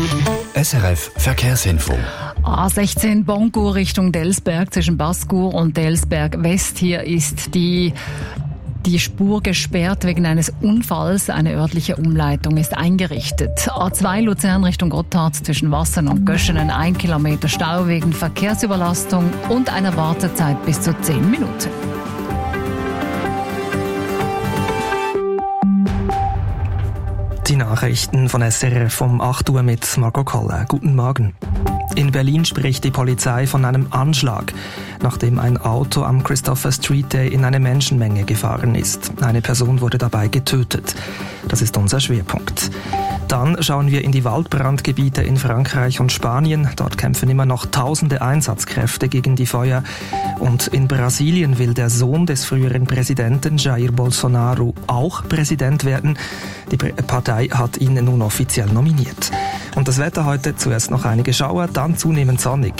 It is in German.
SRF Verkehrsinfo. A16 Boncourt Richtung Delsberg zwischen Baßcourt und Delsberg West. Hier ist die Spur gesperrt wegen eines Unfalls. Eine örtliche Umleitung ist eingerichtet. A2 Luzern Richtung Gotthard zwischen Wassern und Göschenen 1 Kilometer Stau wegen Verkehrsüberlastung und einer Wartezeit bis zu 10 Minuten. Die Nachrichten von SRF um 8 Uhr mit Marco Koller. Guten Morgen. In Berlin spricht die Polizei von einem Anschlag, nachdem ein Auto am Christopher Street Day in eine Menschenmenge gefahren ist. Eine Person wurde dabei getötet. Das ist unser Schwerpunkt. Dann schauen wir in die Waldbrandgebiete in Frankreich und Spanien. Dort kämpfen immer noch tausende Einsatzkräfte gegen die Feuer. Und in Brasilien will der Sohn des früheren Präsidenten Jair Bolsonaro auch Präsident werden. Die Partei hat ihn nun offiziell nominiert. Und das Wetter heute: zuerst noch einige Schauer, dann zunehmend sonnig.